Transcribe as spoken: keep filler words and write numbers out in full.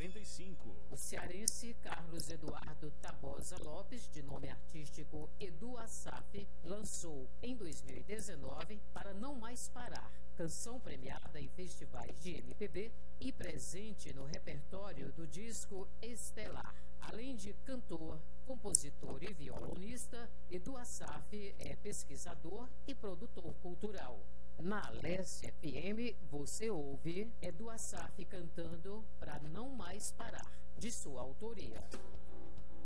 quarenta e cinco. O cearense Carlos Eduardo Tabosa Lopes, de nome artístico Edu Assaf, lançou em dois mil e dezenove Para Não Mais Parar, canção premiada em festivais de M P B e presente no repertório do disco Estelar. Além de cantor, compositor e violonista, Edu Assaf é pesquisador e produtor cultural. Na Leste F M, você ouve Edu Assaf cantando Pra Não Mais Parar, de sua autoria.